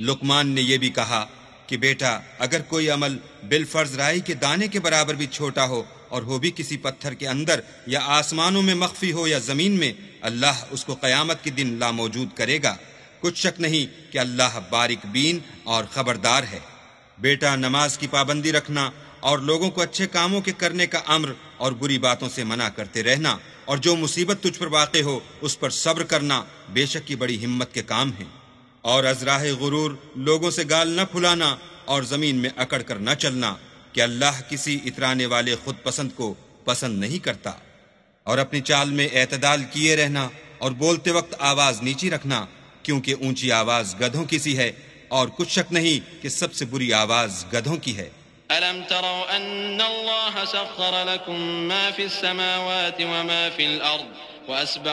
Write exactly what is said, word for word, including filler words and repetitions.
लुकमान ने यह भी कहा कि बेटा, अगर कोई अमल बिलफर्ज राई के दाने के बराबर भी छोटा हो और हो भी किसी पत्थर के अंदर या आसमानों में मख्फी हो या जमीन में, अल्लाह उसको क़यामत के दिन लामौजूद करेगा। कुछ शक नहीं कि अल्लाह बारिक बीन और खबरदार है। बेटा, नमाज की पाबंदी रखना और लोगों को अच्छे कामों के करने का अम्र और बुरी बातों से मना करते रहना और जो मुसीबत तुझ पर वाक़े हो उस पर सब्र करना बेशक की बड़ी हिम्मत के काम है। और अज़राह गुरूर, लोगों से गाल न फुलाना और जमीन में अकड़ कर न चलना कि अल्लाह किसी इतराने वाले खुद पसंद को पसंद नहीं करता। और अपनी चाल में एतदाल किए रहना और बोलते वक्त आवाज नीची रखना, क्योंकि ऊंची आवाज गधों की सी है और कुछ शक नहीं कि सबसे बुरी आवाज गधों की है। अलम तरो अन्नल्लाह सख्खर लकुम मा फिस समावाति व मा फिल अर्द व अस्बग़